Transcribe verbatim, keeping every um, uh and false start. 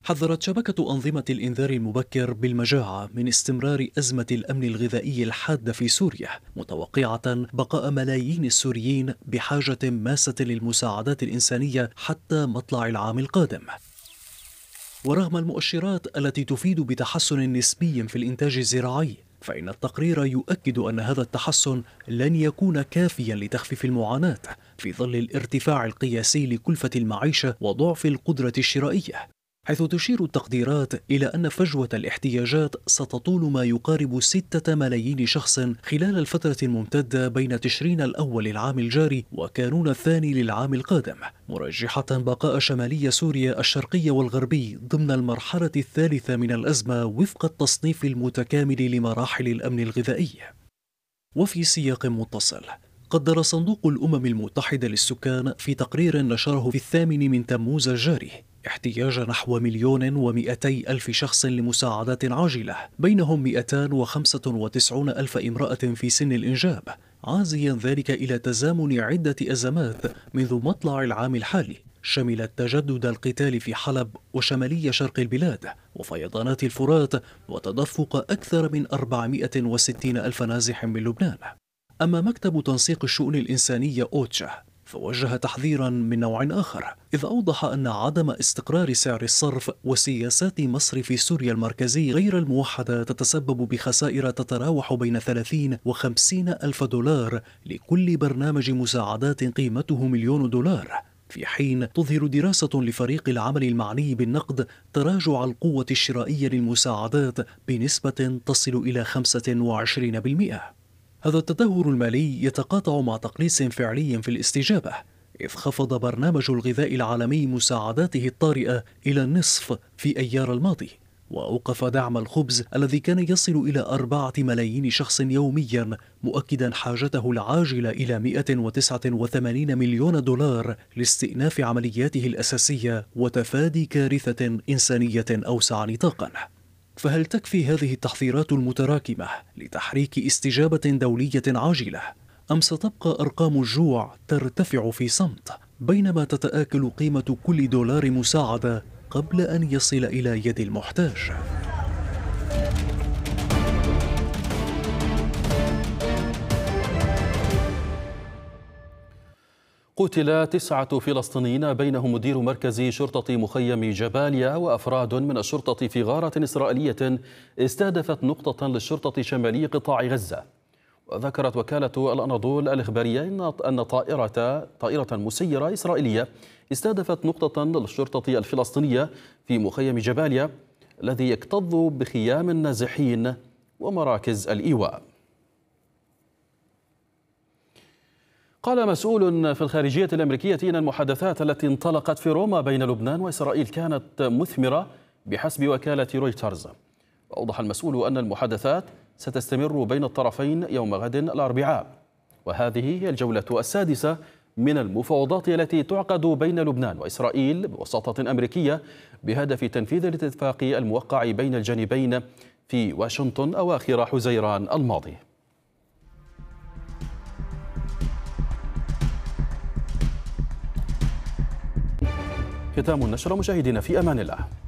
حذرت شبكة أنظمة الإنذار المبكر بالمجاعة من استمرار أزمة الأمن الغذائي الحادة في سوريا، متوقعة بقاء ملايين السوريين بحاجة ماسة للمساعدات الإنسانية حتى مطلع العام القادم. ورغم المؤشرات التي تفيد بتحسن نسبي في الإنتاج الزراعي، فإن التقرير يؤكد أن هذا التحسن لن يكون كافيا لتخفيف المعاناة في ظل الارتفاع القياسي لكلفة المعيشة وضعف القدرة الشرائية، حيث تشير التقديرات إلى أن فجوة الاحتياجات ستطول ما يقارب ستة ملايين شخص خلال الفترة الممتدة بين تشرين الأول العام الجاري وكانون الثاني للعام القادم، مرجحة بقاء شمالي سوريا الشرقي والغربي ضمن المرحلة الثالثة من الأزمة وفق التصنيف المتكامل لمراحل الأمن الغذائي. وفي سياق متصل، قدر صندوق الأمم المتحدة للسكان في تقرير نشره في الثامن من تموز الجاري احتياج نحو مليون ومئتي ألف شخص لمساعدات عاجلة، بينهم مئتان وخمسة وتسعون ألف امرأة في سن الإنجاب، عازيا ذلك إلى تزامن عدة أزمات منذ مطلع العام الحالي، شملت تجدد القتال في حلب وشمالي شرق البلاد وفيضانات الفرات وتدفق أكثر من أربعمئة وستين ألف نازح من لبنان. أما مكتب تنسيق الشؤون الإنسانية أوتشا فوجه تحذيرا من نوع آخر، إذ أوضح أن عدم استقرار سعر الصرف وسياسات مصرف سوريا المركزي غير الموحدة تتسبب بخسائر تتراوح بين ثلاثين وخمسين ألف دولار لكل برنامج مساعدات قيمته مليون دولار، في حين تظهر دراسة لفريق العمل المعني بالنقد تراجع القوة الشرائية للمساعدات بنسبة تصل إلى خمسة وعشرين بالمئة. هذا التدهور المالي يتقاطع مع تقليص فعلي في الاستجابة، إذ خفض برنامج الغذاء العالمي مساعداته الطارئة إلى النصف في أيار الماضي، وأوقف دعم الخبز الذي كان يصل إلى أربعة ملايين شخص يوميا، مؤكدا حاجته العاجلة إلى مئة وتسعة وثمانين مليون دولار لاستئناف عملياته الأساسية وتفادي كارثة إنسانية أوسع نطاقا. فهل تكفي هذه التحذيرات المتراكمة لتحريك استجابة دولية عاجلة، أم ستبقى أرقام الجوع ترتفع في صمت بينما تتآكل قيمة كل دولار مساعدة قبل أن يصل إلى يد المحتاج؟ قتل تسعة فلسطينيين بينهم مدير مركز شرطة مخيم جباليا وأفراد من الشرطة في غارة إسرائيلية استهدفت نقطة للشرطة شمالي قطاع غزة. وذكرت وكالة الأناضول الإخبارية أن طائرة طائرة مسيرة إسرائيلية استهدفت نقطة للشرطة الفلسطينية في مخيم جباليا الذي يكتظ بخيام النازحين ومراكز الإيواء. قال مسؤول في الخارجية الأمريكية إن المحادثات التي انطلقت في روما بين لبنان وإسرائيل كانت مثمرة بحسب وكالة رويترز. وأوضح المسؤول أن المحادثات ستستمر بين الطرفين يوم غد الأربعاء، وهذه هي الجولة السادسة من المفاوضات التي تعقد بين لبنان وإسرائيل بوساطة أمريكية بهدف تنفيذ الاتفاق الموقع بين الجانبين في واشنطن أواخر حزيران الماضي. ختام النشرة مشاهدينا، في أمان الله.